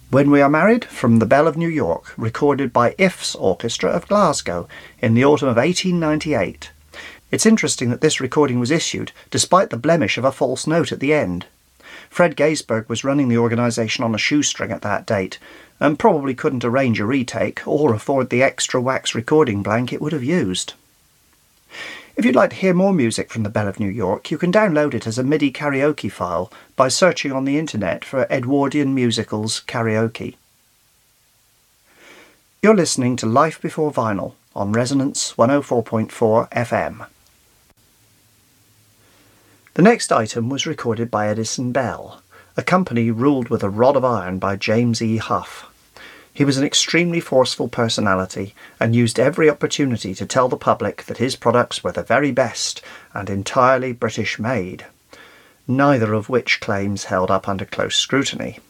When We Are Married from The Belle of New York, recorded by If's Orchestra of Glasgow in the autumn of 1898. It's interesting that this recording was issued despite the blemish of a false note at the end. Fred Gaisberg was running the organisation on a shoestring at that date, and probably couldn't arrange a retake or afford the extra wax recording blank it would have used. If you'd like to hear more music from The Belle of New York, you can download it as a MIDI karaoke file by searching on the internet for Edwardian Musicals Karaoke. You're listening to Life Before Vinyl on Resonance 104.4 FM. The next item was recorded by Edison Bell, a company ruled with a rod of iron by James E. Huff. He was an extremely forceful personality and used every opportunity to tell the public that his products were the very best and entirely British made, neither of which claims held up under close scrutiny.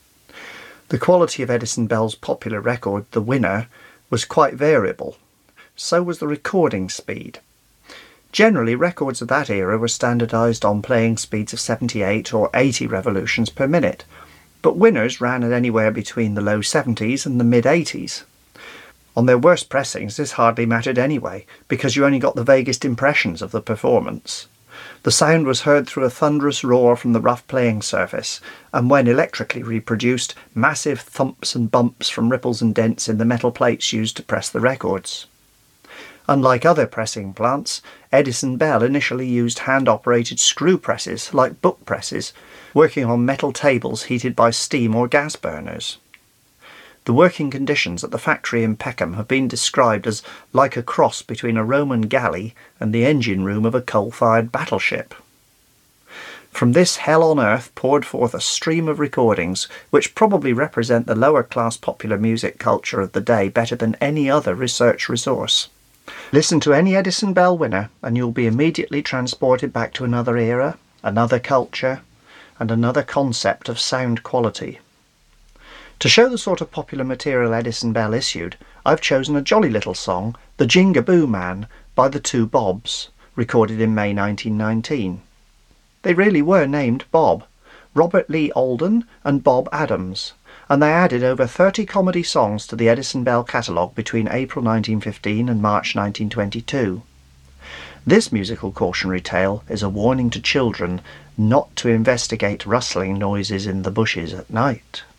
The quality of Edison Bell's popular record, The Winner, was quite variable. So was the recording speed. Generally, records of that era were standardised on playing speeds of 78 or 80 revolutions per minute, but Winners ran at anywhere between the low 70s and the mid 80s. On their worst pressings this hardly mattered anyway, because you only got the vaguest impressions of the performance. The sound was heard through a thunderous roar from the rough playing surface, and when electrically reproduced, massive thumps and bumps from ripples and dents in the metal plates used to press the records. Unlike other pressing plants, Edison Bell initially used hand-operated screw presses like book presses, working on metal tables heated by steam or gas burners. The working conditions at the factory in Peckham have been described as like a cross between a Roman galley and the engine room of a coal-fired battleship. From this hell on earth poured forth a stream of recordings which probably represent the lower-class popular music culture of the day better than any other research resource. Listen to any Edison Bell winner and you'll be immediately transported back to another era, another culture, and another concept of sound quality. To show the sort of popular material Edison Bell issued, I've chosen a jolly little song, The Jingaboo Man, by the Two Bobs, recorded in May 1919. They really were named Bob, Robert Lee Alden and Bob Adams, and they added over 30 comedy songs to the Edison Bell catalogue between April 1915 and March 1922. This musical cautionary tale is a warning to children not to investigate rustling noises in the bushes at night.